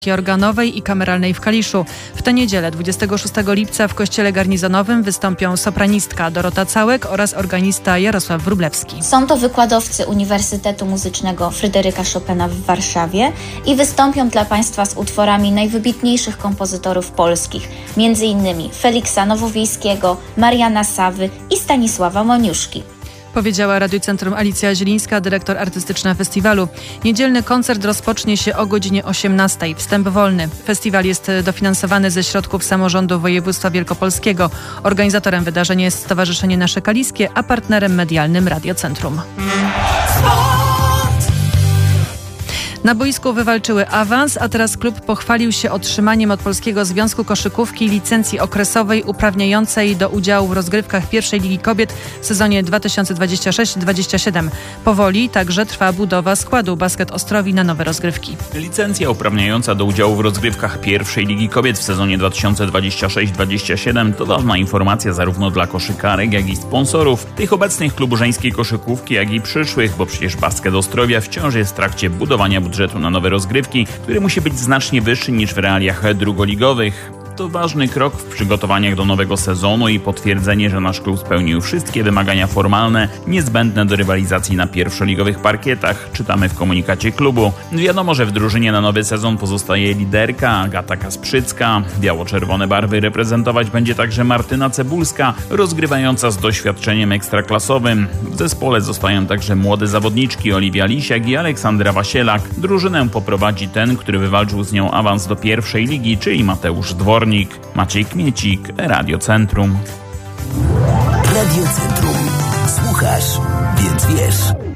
organowej i kameralnej w Kaliszu. W tę niedzielę, 26 lipca w kościele garnizonowym wystąpią sopranistka Dorota Całek oraz organista Jarosław Wróblewski. Są to wykładowcy Uniwersytetu Muzycznego Fryderyka Chopina w Warszawie i wystąpią dla Państwa z utworami najwybitniejszych kompozytorów polskich, m.in. Feliksa Nowowiejskiego, Mariana Sawy i Stanisława Moniuszki. Powiedziała Radiu Centrum Alicja Zielińska, dyrektor artystyczna festiwalu. Niedzielny koncert rozpocznie się o godzinie 18:00. Wstęp wolny. Festiwal jest dofinansowany ze środków samorządu województwa wielkopolskiego. Organizatorem wydarzenia jest Stowarzyszenie Nasze Kaliskie, a partnerem medialnym Radio Centrum. Na boisku wywalczyły awans, a teraz klub pochwalił się otrzymaniem od Polskiego Związku Koszykówki licencji okresowej uprawniającej do udziału w rozgrywkach pierwszej Ligi Kobiet w sezonie 2026-27. Powoli także trwa budowa składu Basket Ostrowi na nowe rozgrywki. Licencja uprawniająca do udziału w rozgrywkach pierwszej Ligi Kobiet w sezonie 2026-27 to ważna informacja zarówno dla koszykarek, jak i sponsorów, tych obecnych klubu żeńskiej koszykówki, jak i przyszłych, bo przecież Basket Ostrowia wciąż jest w trakcie budowania budżetu na nowe rozgrywki, który musi być znacznie wyższy niż w realiach drugoligowych. To ważny krok w przygotowaniach do nowego sezonu i potwierdzenie, że nasz klub spełnił wszystkie wymagania formalne niezbędne do rywalizacji na pierwszoligowych parkietach, czytamy w komunikacie klubu. Wiadomo, że w drużynie na nowy sezon pozostaje liderka Agata Kasprzycka. Biało-czerwone barwy reprezentować będzie także Martyna Cebulska, rozgrywająca z doświadczeniem ekstraklasowym. W zespole zostają także młode zawodniczki Oliwia Lisiak i Aleksandra Wasielak. Drużynę poprowadzi ten, który wywalczył z nią awans do pierwszej ligi, czyli Mateusz Dwornik. Maciej Kmiecik, Radio Centrum. Radio Centrum. Słuchasz, więc wiesz.